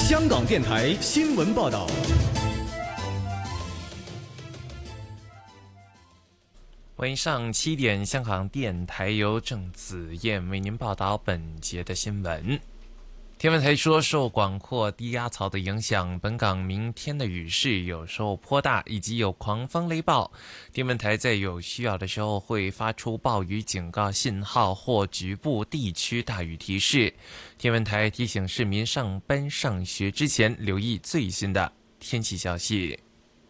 香港电台新闻报道。 晚上7点，香港电台由郑子燕为您报道本节的新闻。天文台说，受广阔低压槽的影响，本港明天的雨势有时候颇大，以及有狂风雷暴。天文台在有需要的时候会发出暴雨警告信号或局部地区大雨提示。天文台提醒市民上班上学之前留意最新的天气消息。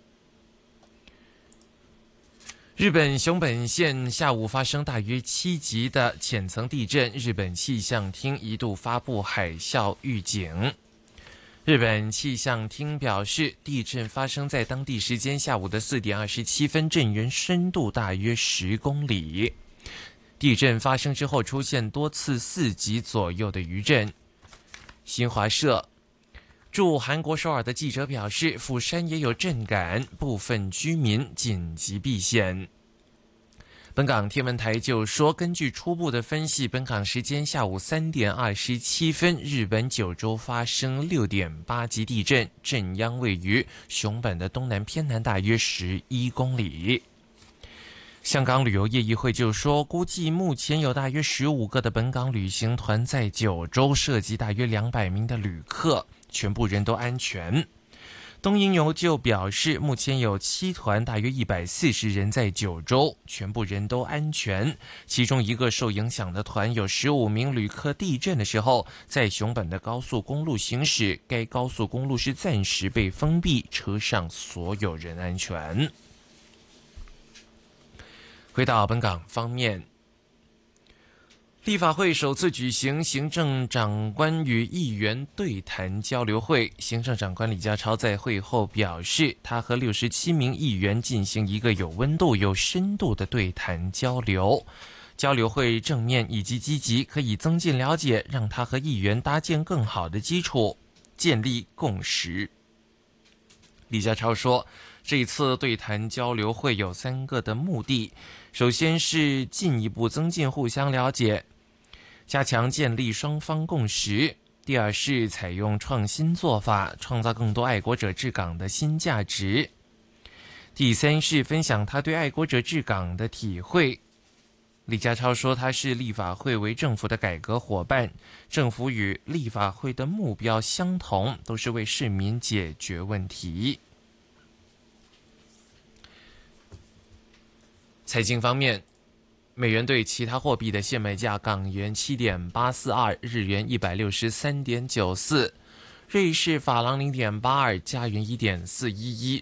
日本熊本县下午发生大约7级的浅层地震，日本气象厅一度发布海啸预警。日本气象厅表示，地震发生在当地时间下午的4点27分，震源深度大约10公里。地震发生之后出现多次4级左右的余震。新华社驻韩国首尔的记者表示，釜山也有震感，部分居民紧急避险。本港天文台就说，根据初步的分析，本港时间下午3点27分，日本九州发生6.8级地震，震央位于熊本的东南偏南大约11公里。香港旅游业议会就说，估计目前有大约15个的本港旅行团在九州，涉及大约200名的旅客，全部人都安全。东瀛游就表示，目前有7团大约140人在九州，全部人都安全。其中一个受影响的团有15名旅客地震的时候在熊本的高速公路行驶，该高速公路是暂时被封闭，车上所有人安全。回到本港方面，立法会首次举行行政长官与议员对谈交流会，行政长官李家超在会后表示，他和67名议员进行一个有温度、有深度的对谈交流。交流会正面以及积极，可以增进了解，让他和议员搭建更好的基础，建立共识。李家超说，这次对谈交流会有3个的目的，首先是进一步增进互相了解，加强建立双方共识；第二是采用创新做法，创造更多爱国者治港的新价值；第三是分享他对爱国者治港的体会。李家超说，他是立法会为政府的改革伙伴，政府与立法会的目标相同，都是为市民解决问题。财经方面，美元对其他货币的现卖价：港元7.842，日元163.94，瑞士法郎0.82，加元1.411，